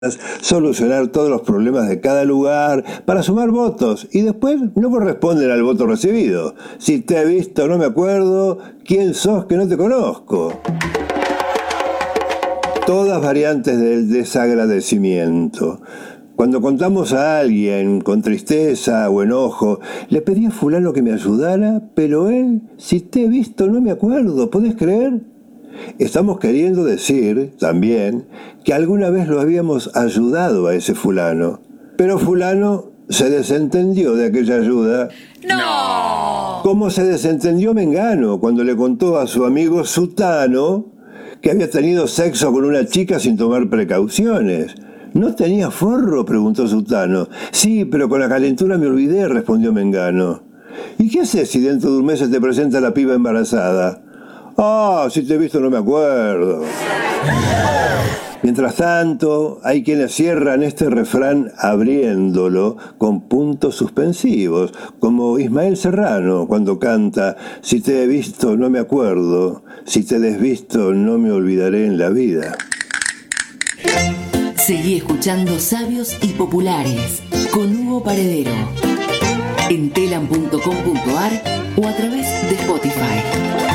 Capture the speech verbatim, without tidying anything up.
solucionar todos los problemas de cada lugar para sumar votos y después no corresponden al voto recibido. Si te he visto no me acuerdo, ¿quién sos que no te conozco? Todas variantes del desagradecimiento. Cuando contamos a alguien con tristeza o enojo, le pedí a fulano que me ayudara, pero él, si te he visto no me acuerdo, ¿podés creer? Estamos queriendo decir, también, que alguna vez lo habíamos ayudado a ese fulano. Pero fulano se desentendió de aquella ayuda. ¡No! Como se desentendió Mengano cuando le contó a su amigo Sutano que había tenido sexo con una chica sin tomar precauciones. ¿No tenía forro?, preguntó Sutano. Sí, pero con la calentura me olvidé, respondió Mengano. ¿Y qué haces si dentro de un mes se te presenta la piba embarazada? Ah, si te he visto no me acuerdo. Mientras tanto, hay quienes cierran este refrán abriéndolo con puntos suspensivos, como Ismael Serrano cuando canta «Si te he visto no me acuerdo, si te he desvisto no me olvidaré en la vida». Seguí escuchando Sabios y Populares con Hugo Paredero en telam punto com punto ar o a través de Spotify.